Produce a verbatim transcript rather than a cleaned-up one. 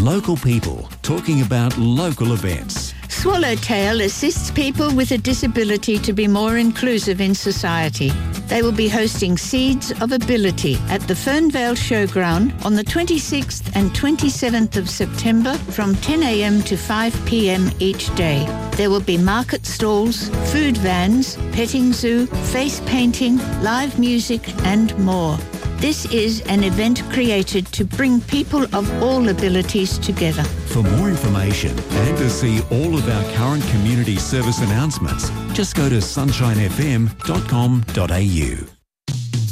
Local people talking about local events. Swallowtail assists people with a disability to be more inclusive in society. They will be hosting Seeds of Ability at the Fernvale Showground on the twenty-sixth and twenty-seventh of September from ten a m to five p m each day. There will be market stalls, food vans, petting zoo, face painting, live music and more. This is an event created to bring people of all abilities together. For more information and to see all of our current community service announcements, just go to sunshine f m dot com dot a u.